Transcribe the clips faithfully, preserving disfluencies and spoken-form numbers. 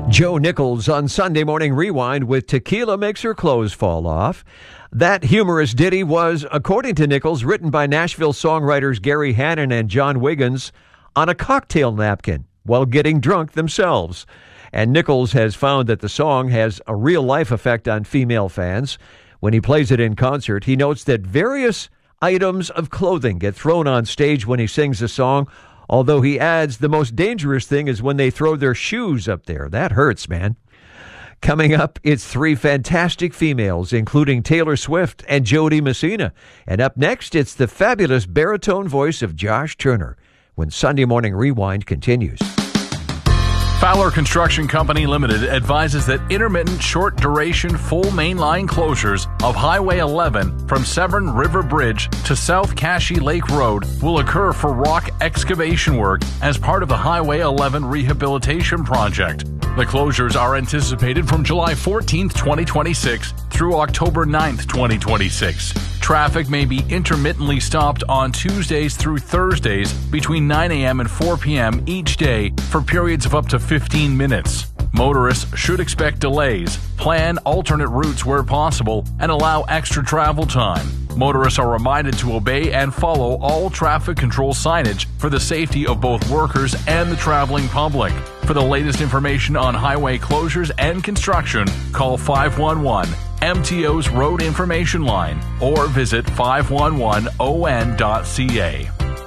Joe Nichols on Sunday Morning Rewind with Tequila Makes Her Clothes Fall Off. That humorous ditty was, according to Nichols, written by Nashville songwriters Gary Hannon and John Wiggins on a cocktail napkin while getting drunk themselves. And Nichols has found that the song has a real-life effect on female fans. When he plays it in concert, he notes that various items of clothing get thrown on stage when he sings the song, although he adds the most dangerous thing is when they throw their shoes up there. That hurts, man. Coming up, it's three fantastic females, including Taylor Swift and Jody Messina. And up next, it's the fabulous baritone voice of Josh Turner when Sunday Morning Rewind continues. Fowler Construction Company Limited advises that intermittent short-duration full mainline closures of Highway eleven from Severn River Bridge to South Cashie Lake Road will occur for rock excavation work as part of the Highway eleven rehabilitation project. The closures are anticipated from July fourteenth, twenty twenty-six through October ninth, twenty twenty-six. Traffic may be intermittently stopped on Tuesdays through Thursdays between nine a.m. and four p.m. each day for periods of up to fifteen minutes. Motorists should expect delays, plan alternate routes where possible, and allow extra travel time. Motorists are reminded to obey and follow all traffic control signage for the safety of both workers and the traveling public. For the latest information on highway closures and construction, call five one one M T O's Road Information Line or visit five one one O N dot C A.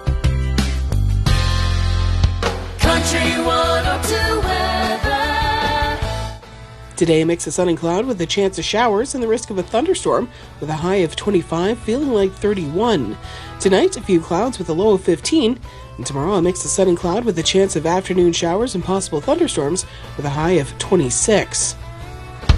Country one oh two weather. Today, a mix of sun and cloud with a chance of showers and the risk of a thunderstorm with a high of twenty-five, feeling like thirty-one. Tonight, a few clouds with a low of fifteen. And tomorrow, a mix of sun and cloud with a chance of afternoon showers and possible thunderstorms with a high of twenty-six.